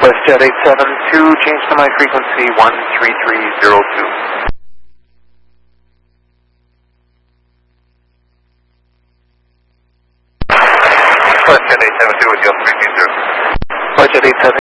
WestJet 872, change to my frequency 13302. WestJet 872 with your 330. WestJet 872.